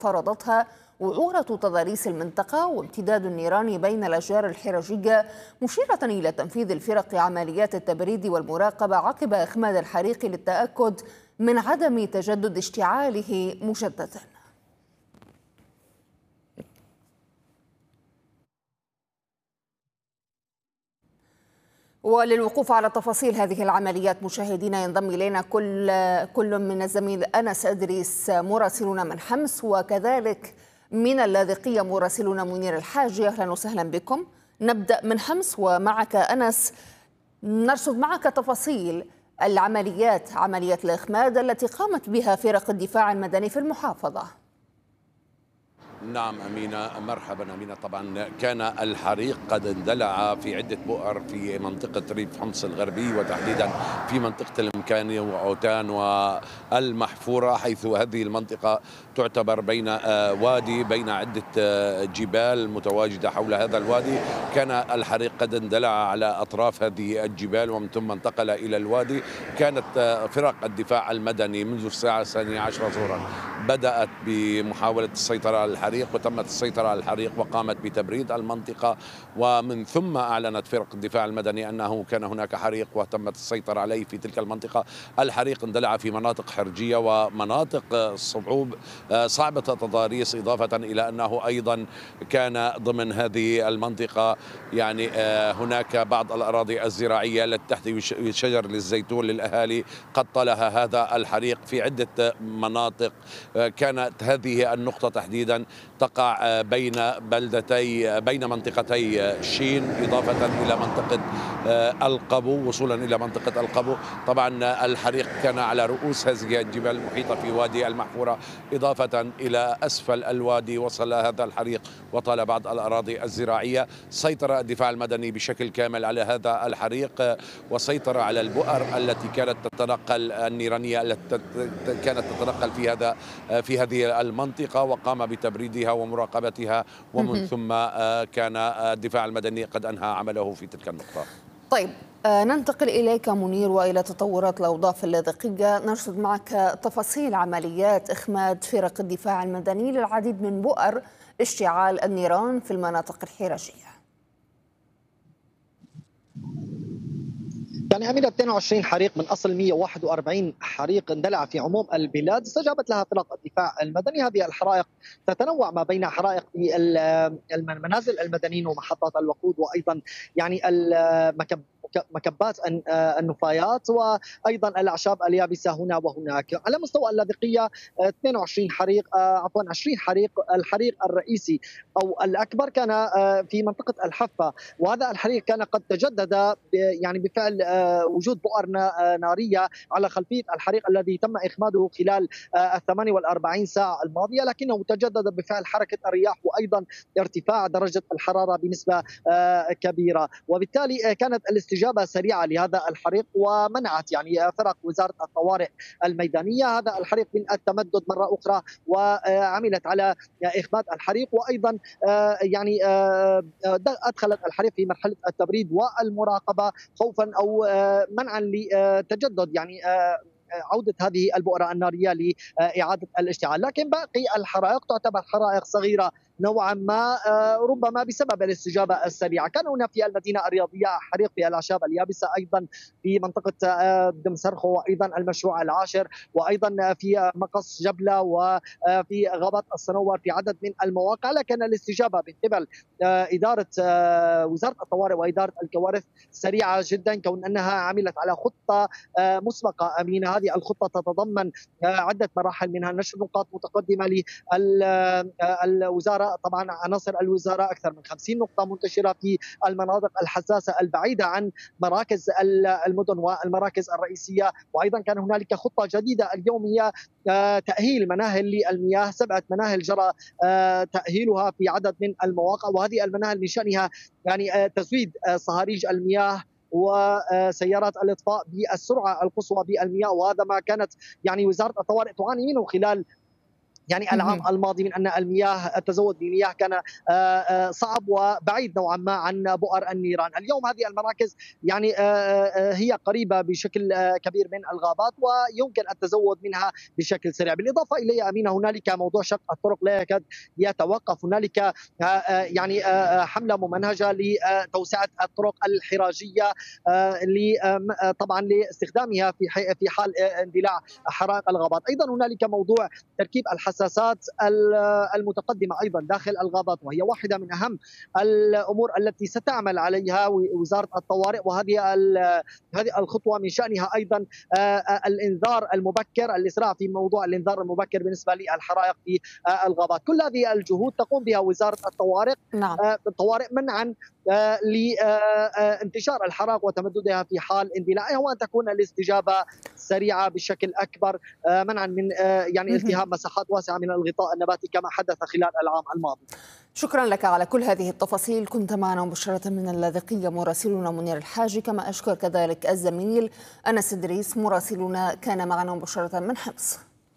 فرضتها وعورة تضاريس المنطقة وامتداد النيران بين الأشجار الحرجية، مشيرة إلى تنفيذ الفرق عمليات التبريد والمراقبة عقب إخماد الحريق للتأكد من عدم تجدد اشتعاله مجددا. وللوقوف على تفاصيل هذه العمليات مشاهدينا ينضم إلينا كل من الزميل أنس أدريس مراسلنا من حمص، وكذلك من اللاذقية مراسلنا منير الحاجي. أهلا وسهلا بكم. نبدأ من حمص ومعك أنس، نرصد معك تفاصيل العمليات، عملية الإخماد التي قامت بها فرق الدفاع المدني في المحافظة. نعم أمينة، مرحبا أمينة. طبعا كان الحريق قد اندلع في عدة بؤر في منطقة ريف حمص الغربي، وتحديدا في منطقة المكاني وعوتان والمحفورة، حيث هذه المنطقة تعتبر بين وادي بين عدة جبال متواجدة حول هذا الوادي. كان الحريق قد اندلع على أطراف هذه الجبال ومن ثم انتقل إلى الوادي. كانت فرق الدفاع المدني منذ الساعة 12 ظهرا بدأت بمحاولة السيطرة على الحريق، وتمت السيطرة على الحريق وقامت بتبريد المنطقة، ومن ثم أعلنت فرق الدفاع المدني أنه كان هناك حريق وتمت السيطرة عليه في تلك المنطقة. الحريق اندلع في مناطق حرجية ومناطق صعبة التضاريس، إضافة إلى أنه أيضا كان ضمن هذه المنطقة يعني هناك بعض الأراضي الزراعية التي تحتوي شجر للزيتون للأهالي قد طالها هذا الحريق في عدة مناطق. كانت هذه النقطة تحديدا تقع بين منطقتي شين إضافة إلى منطقة القبو، وصولا إلى منطقة القبو. طبعا الحريق كان على رؤوس هذه الجبال المحيطة في وادي المحفورة، إضافة إلى أسفل الوادي وصل هذا الحريق وطال بعض الأراضي الزراعية. سيطر الدفاع المدني بشكل كامل على هذا الحريق، وسيطر على البؤر التي كانت تتنقل النيرانية التي كانت تتنقل في هذه المنطقة، وقام بتبريدها ومراقبتها، ومن ثم كان الدفاع المدني قد أنهى عمله في تلك النقطة. طيب، ننتقل إليك منير وإلى تطورات الأوضاع في اللاذقية. نرصد معك تفاصيل عمليات إخماد فرق الدفاع المدني للعديد من بؤر اشتعال النيران في المناطق الحرجية. يعني أمينة 22 حريق من أصل 141 حريق اندلع في عموم البلاد، استجابت لها فرق الدفاع المدني. هذه الحرائق تتنوع ما بين حرائق في المنازل المدنيين ومحطات الوقود، وأيضا يعني مكبات النفايات، وايضا الاعشاب اليابسه هنا وهناك. على مستوى اللاذقيه 22 حريق، عفوا 20 حريق. الحريق الرئيسي او الاكبر كان في منطقه الحفه، وهذا الحريق كان قد تجدد يعني بفعل وجود بؤر ناريه على خلفيه الحريق الذي تم اخماده خلال ال 48 ساعه الماضيه، لكنه تجدد بفعل حركه الرياح وايضا ارتفاع درجه الحراره بنسبه كبيره، وبالتالي كانت الاستجابه سريعه لهذا الحريق، ومنعت يعني فرق وزاره الطوارئ الميدانيه هذا الحريق من التمدد مره اخرى، وعملت على اخماد الحريق، وايضا يعني ادخلت الحريق في مرحله التبريد والمراقبه خوفا او منعا لتجدد يعني عودة هذه البؤرة النارية لإعادة الاشتعال. لكن باقي الحرائق تعتبر حرائق صغيرة نوعا ما، ربما بسبب الاستجابة السريعة. كان هنا في المدينة الرياضية حريق في الأعشاب اليابسة، أيضا في منطقة دمسرخو، وأيضا المشروع العاشر، وأيضا في مقص جبلة، وفي غابات الصنوبر، في عدد من المواقع. لكن الاستجابة من قبل إدارة وزارة الطوارئ وإدارة الكوارث سريعة جدا، كون أنها عملت على خطة مسبقة أمينة. هذه الخطة تتضمن عدة مراحل، منها نشر نقاط متقدمة للوزارة. طبعا عناصر الوزارة أكثر من 50 نقطة منتشرة في المناطق الحساسة البعيدة عن مراكز المدن والمراكز الرئيسية. وأيضا كان هنالك خطة جديدة اليوم هي تأهيل مناهل للمياه، 7 مناهل جرى تأهيلها في عدد من المواقع، وهذه المناهل من شأنها يعني تزويد صهاريج المياه وسيارات الاطفاء بالسرعه القصوى بالمياه، وهذا ما كانت يعني وزاره الطوارئ تعاني منه خلال يعني العام الماضي من أن التزود بمياه كان صعب وبعيد نوعا ما عن بؤر النيران. اليوم هذه المراكز يعني هي قريبة بشكل كبير من الغابات ويمكن التزود منها بشكل سريع. بالإضافة إليه أمينة هنالك موضوع شق الطرق لا يكاد يتوقف. هنالك يعني حملة ممنهجة لتوسعة الطرق الحراجية طبعا لاستخدامها في حال اندلاع حرائق الغابات. أيضا هنالك موضوع تركيب الحساسات المتقدمة أيضا داخل الغابات، وهي واحدة من أهم الأمور التي ستعمل عليها وزارة الطوارئ، وهذه الخطوة من شأنها أيضا الإنذار المبكر، الإسراع في موضوع الإنذار المبكر بالنسبة للحرائق في الغابات. كل هذه الجهود تقوم بها وزارة الطوارئ منعا لانتشار الحرائق وتمددها في حال اندلاعها، وأن تكون الاستجابة سريعة بشكل أكبر، منعا من يعني التهاب مساحات واسعة من الغطاء النباتي كما حدث خلال العام الماضي. شكرا لك على كل هذه التفاصيل. كنت معنا مباشرة من اللاذقية مراسلنا منير الحاجي، كما أشكر كذلك الزميل أنس إدريس مراسلنا كان معنا مباشرة من حمص.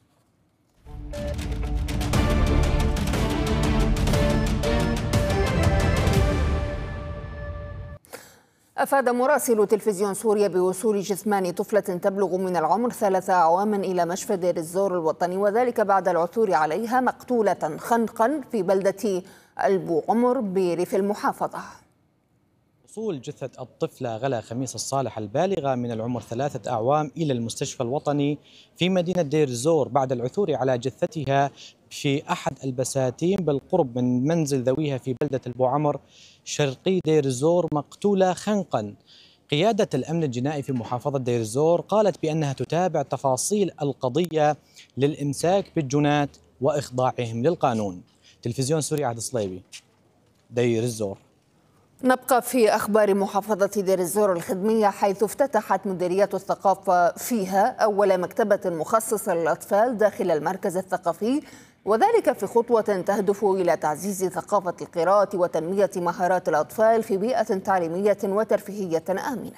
أفاد مراسل تلفزيون سوريا بوصول جثمان طفلة تبلغ من العمر 3 أعوام إلى مشفى دير الزور الوطني، وذلك بعد العثور عليها مقتولة خنقا في بلدة البو عمر بريف المحافظة. وصول جثة الطفلة غلا خميس الصالح البالغة من العمر 3 أعوام إلى المستشفى الوطني في مدينة دير الزور بعد العثور على جثتها في أحد البساتين بالقرب من منزل ذويها في بلدة البو عمر شرقي دير الزور مقتولة خنقا. قيادة الأمن الجنائي في محافظة دير الزور قالت بأنها تتابع تفاصيل القضية للإمساك بالجنات وإخضاعهم للقانون. تلفزيون سوريا عهد صليبي، دير الزور. نبقى في أخبار محافظة دير الزور الخدمية، حيث افتتحت مديرية الثقافة فيها أول مكتبة مخصصة للأطفال داخل المركز الثقافي، وذلك في خطوة تهدف إلى تعزيز ثقافة القراءة وتنمية مهارات الأطفال في بيئة تعليمية وترفيهية آمنة.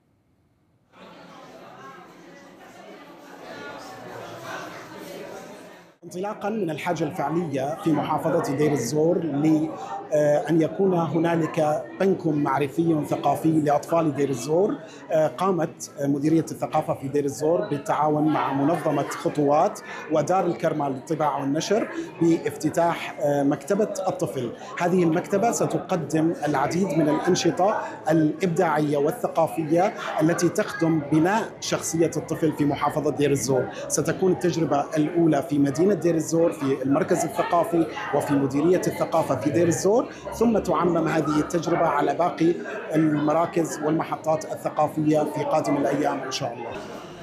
انطلاقا من الحاجة الفعلية في محافظة دير الزور لأن يكون هنالك بنك معرفي ثقافي لأطفال دير الزور، قامت مديرية الثقافة في دير الزور بالتعاون مع منظمة خطوات ودار الكرمة للطباعة والنشر بافتتاح مكتبة الطفل. هذه المكتبة ستقدم العديد من الأنشطة الإبداعية والثقافية التي تخدم بناء شخصية الطفل في محافظة دير الزور. ستكون التجربة الأولى في مدينة دير الزور في المركز الثقافي وفي مديرية الثقافة في دير الزور، ثم تعمم هذه التجربة على باقي المراكز والمحطات الثقافية في قادم الأيام إن شاء الله.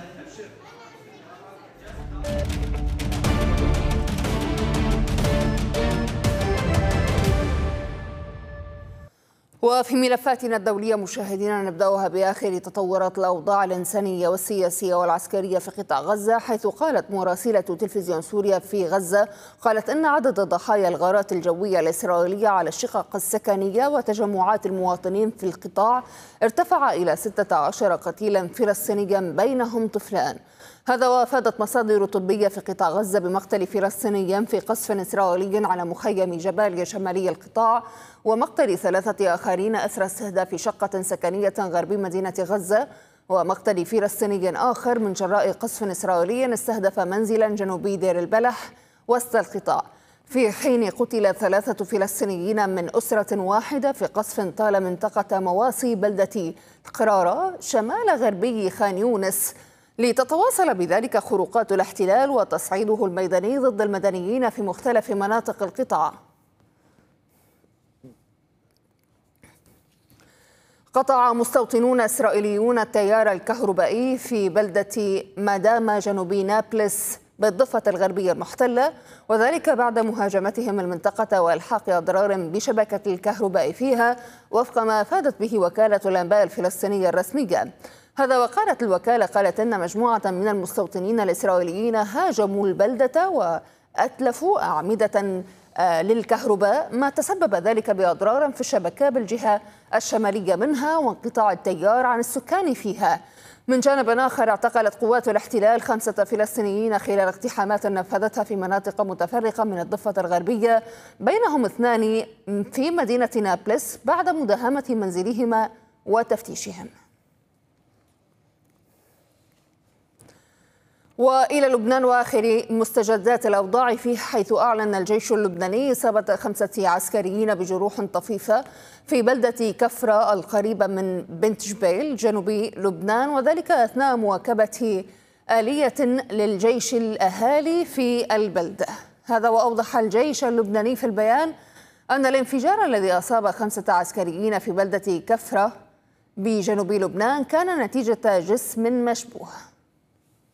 وفي ملفاتنا الدولية مشاهدينا نبدأها بآخر تطورات الأوضاع الإنسانية والسياسية والعسكرية في قطاع غزة، حيث قالت مراسلة تلفزيون سوريا في غزة أن عدد ضحايا الغارات الجوية الإسرائيلية على الشقق السكنية وتجمعات المواطنين في القطاع ارتفع إلى 16 قتيلا فلسطينيا بينهم طفلان. هذا وافادت مصادر طبية في قطاع غزة بمقتل فلسطيني في قصف إسرائيلي على مخيم جباليا شمالي القطاع، ومقتل 3 آخرين أثر استهداف شقة سكنية غربي مدينة غزة، ومقتل فلسطيني آخر من جراء قصف إسرائيلي استهدف منزلا جنوبي دير البلح وسط القطاع، في حين قتل 3 فلسطينيين من أسرة واحدة في قصف طال منطقة مواصي بلدة قرارة شمال غربي خان يونس، لتتواصل بذلك خروقات الاحتلال وتصعيده الميداني ضد المدنيين في مختلف مناطق القطاع. قطع مستوطنون إسرائيليون التيار الكهربائي في بلدة ماداما جنوبي نابلس بالضفة الغربية المحتلة، وذلك بعد مهاجمتهم المنطقة وإلحاق أضرار بشبكة الكهرباء فيها، وفق ما أفادت به وكالة الأنباء الفلسطينية الرسمية. هذا وقالت الوكالة أن مجموعة من المستوطنين الإسرائيليين هاجموا البلدة وأتلفوا أعمدة للكهرباء، ما تسبب ذلك بأضرار في الشبكة بالجهة الشمالية منها وانقطاع التيار عن السكان فيها. من جانب آخر، اعتقلت قوات الاحتلال 5 فلسطينيين خلال اقتحامات نفذتها في مناطق متفرقة من الضفة الغربية، بينهم 2 في مدينة نابلس بعد مداهمة منزلهما وتفتيشهم. وإلى لبنان وآخر مستجدات الأوضاع فيه، حيث أعلن الجيش اللبناني إصابة 5 عسكريين بجروح طفيفة في بلدة كفرة القريبة من بنت جبيل جنوب لبنان، وذلك أثناء مواكبة آلية للجيش الأهالي في البلدة. هذا وأوضح الجيش اللبناني في البيان أن الانفجار الذي أصاب 5 عسكريين في بلدة كفرة بجنوب لبنان كان نتيجة جسم مشبوه.